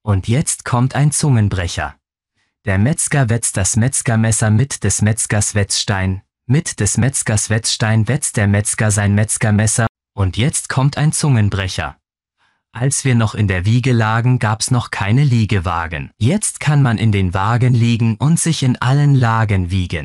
Und jetzt kommt ein Zungenbrecher. Der Metzger wetzt das Metzgermesser mit des Metzgers Wetzstein. Mit des Metzgers Wetzstein wetzt der Metzger sein Metzgermesser. Und jetzt kommt ein Zungenbrecher. Als wir noch in der Wiege lagen, gab's noch keine Liegewagen. Jetzt kann man in den Wagen liegen und sich in allen Lagen wiegen.